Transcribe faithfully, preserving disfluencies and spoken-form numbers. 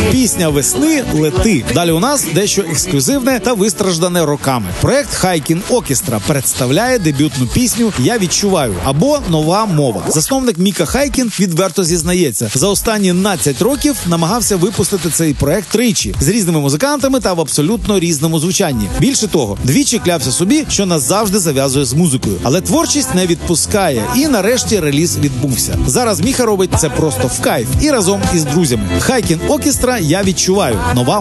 Пісня весни «Лети». Далі у нас дещо ексклюзивне та вистраждане роками. Проект Хайкін Оркестра представляє дебютну пісню «Я відчуваю» або «Нова мова». Засновник Міка Хайкін відверто зізнається, за останні надцять років намагався випустити цей проект тричі з різними музикантами та в абсолютно різному звучанні. Більше того, двічі клявся собі, що назавжди зав'язує з музикою. Але творчість не відпускає, і нарешті реліз відбувся. Зараз Міха робить це просто в кайф і разом із друзями. Хайкін Оркестра «Я відчуваю» – нова